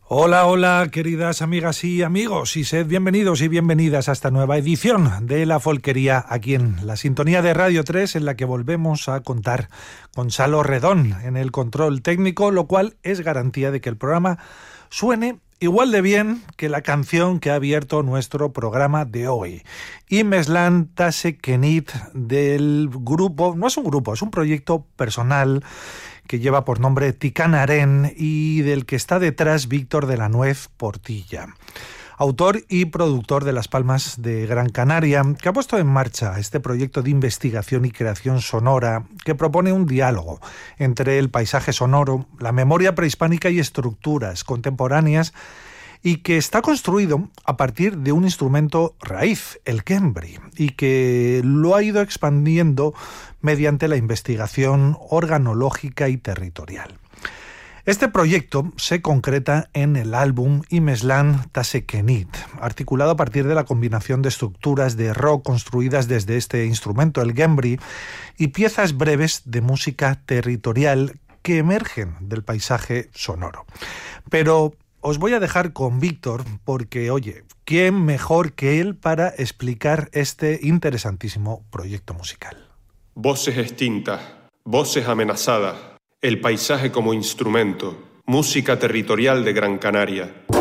Hola, hola, queridas amigas y amigos, y sed bienvenidos y bienvenidas a esta nueva edición de La Folquería, aquí en la sintonía de Radio 3, en la que volvemos a contar con Salo Redón en el control técnico, lo cual es garantía de que el programa suene igual de bien que la canción que ha abierto nuestro programa de hoy. Imeslan Tasekenit, del grupo, no es un grupo, es un proyecto personal que lleva por nombre Ticanaren y del que está detrás Víctor de la Nuez Portilla, autor y productor de Las Palmas de Gran Canaria, que ha puesto en marcha este proyecto de investigación y creación sonora que propone un diálogo entre el paisaje sonoro, la memoria prehispánica y estructuras contemporáneas, y que está construido a partir de un instrumento raíz, el Gembri, y que lo ha ido expandiendo mediante la investigación organológica y territorial. Este proyecto se concreta en el álbum Imeslan Tasekenit, articulado a partir de la combinación de estructuras de rock construidas desde este instrumento, el Gembri, y piezas breves de música territorial que emergen del paisaje sonoro. Pero os voy a dejar con Víctor porque, oye, ¿quién mejor que él para explicar este interesantísimo proyecto musical? Voces extintas, voces amenazadas, el paisaje como instrumento, música territorial de Gran Canaria.